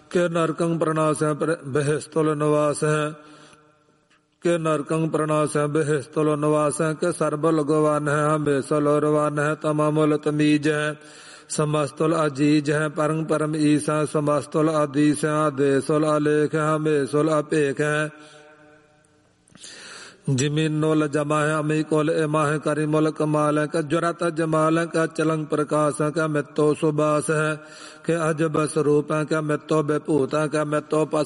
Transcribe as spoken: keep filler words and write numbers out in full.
के नरकं प्रणास है बहिस्तुल निवास है के नरकं प्रणास है बहिस्तुल निवास है के सर्बल गवान है हमेशल रवान है तमामुल तमीज है समस्तुल अजीज है परम परम ईस है समस्तुल आदीस है आदेशुल अलेख है हमेशुल अपेख है जिमीनुल जमा है अमी कुल इमा है करीमुल कमाल है का जुरत जमाल है का चलंग प्रकाश है का मित्तो सुबास है के अजब स्वरूप है का मित्तो बेपूत है का मित्तो